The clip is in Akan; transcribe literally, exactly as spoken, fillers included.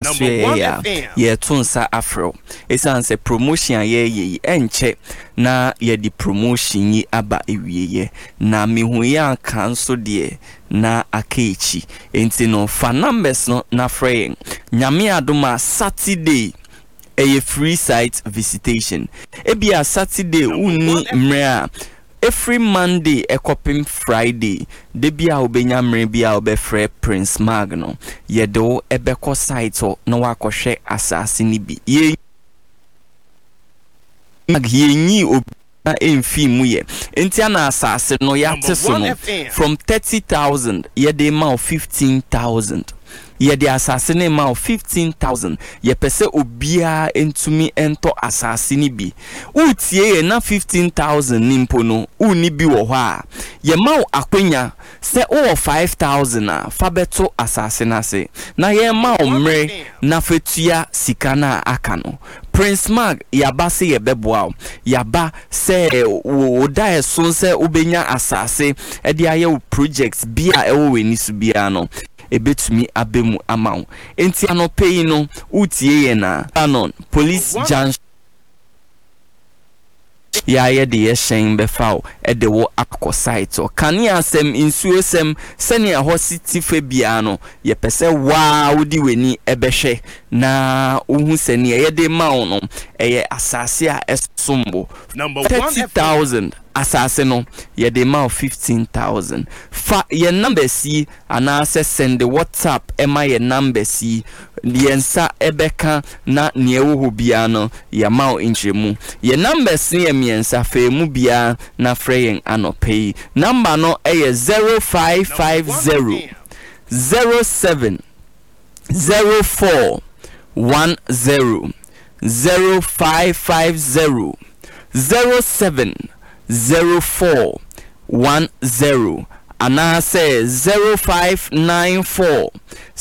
so yeah yeah tunsa afro esan say promotion ye ye enche na ye di promotion yi aba ewieye na mehu ya kan so de na akechi enti no fa numbers no na fraying nyame adoma Saturday a free site visitation ebia Saturday uni mrea every Monday ekopim Friday de bia obenya mre bia obefre Prince Magno yedo ebeko site o na wakohwe asase ni bi ye yenyi obi emfi mu ye enti ana asase no yate so no from thirty thousand ye de ma fifteen thousand ye de asase ne ma fifteen thousand ye pese obia entumi ento asase ni bi utie ye na fifteen thousand nimpo no uni bi wo ho a ye ma akwenya se o five thousand a fa beto asase na se na ye ma omre na fetua sika na aka no Prince Mag yaba se ye beboa yaba se o da eso se obenya asase e de aye projects bia e wo weni su bia no ebetumi abemu amaw enti anope no utie ye na anon police junction ya ye de ye shen befaw e de wo akọ site o kani asem insuo sem sene a hositi fe bia no ye pese wa wodi weni ebehwe na ohun sene ye de mawo no eye asase a esombo thirty thousand asase no ye de mawo fifteen thousand fa ye number si ana se send the WhatsApp ema ye number si liensa ebeka na niewo bia no ya mawo injemu ye number si ye miensa fe mu bia na freyen anope number no eye zero five five zero zero seven zero four one zero zero five five zero zero seven zero four one zero ana say zero five nine four